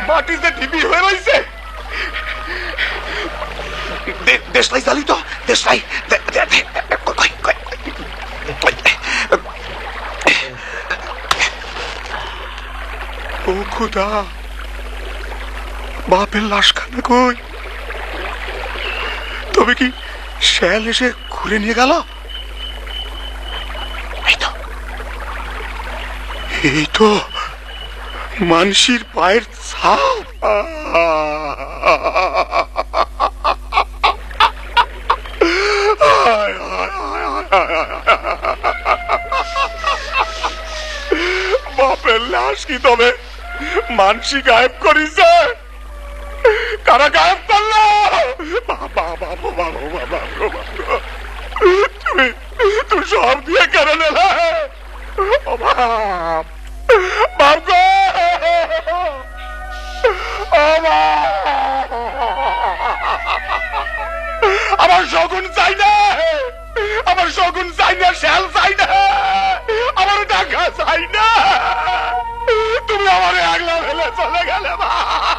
মাটিতে ঢিপি হয়ে রয়েছে। দেশলাই জালি তো, দেশলাই। ও খুদা, বাপের লাশ খানা কই? তবে কি শ্যাল এসে ঘুরে নিয়ে গেল? এই তো মানসির পায়ের ছাপ। বাপের লাশ কি তবে মানসি গায়েব করিছে? কারা গায়েব করলো? তুমি সব দিয়ে কেন নেলা? ও বাপ, বাপ গো, আমার শগুন চাই না, আমার শগুন চাই না, শ্যাল চাই না, আমার টাকা চাই না। তুমি আমার একলা ফেলে চলে গেলে।